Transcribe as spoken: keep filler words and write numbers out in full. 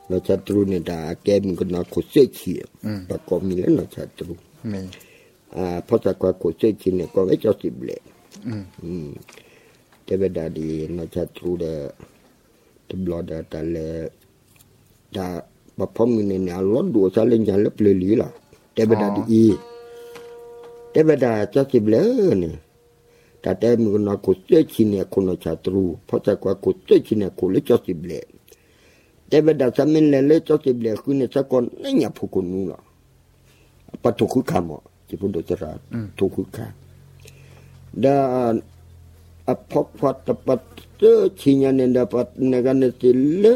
เราศัตรูเนี่ยด่าแกมันก็น่าโคเสียเขียประกอบมีแล้วเราศัตรูมีอ่าเพราะจากว่าโคเสียเขียเนี่ยก็ไม่จะสิบเลยอืมแต่เวลาดีเราศัตรูเด้อตบลอดแต่เลยด่าปะพอมีเนี่ยล้นดูซะเล่นยันแล้วเปลือยลีล่ะแต่เวลาดีแต่เวลาจะสิบเลยเนี่ยแต่แต่มันก็น่าโคเสียเขียเนี่ยคนเราศัตรูเพราะจากว่าโคเสียเขียเนี่ยคนเลยจะสิบเลยแต่เวลาสมัยเล่ๆจะสิบเลยคือเนี่ยสักคนไม่อยากพูดคนนู้นหรอกปัจจุบันข้ามอ่ะที่พูดโดยเฉพาะทุกข์ข้ามด้านอภพวัตปัตเตชิญญาเนดาปัตนกันติเล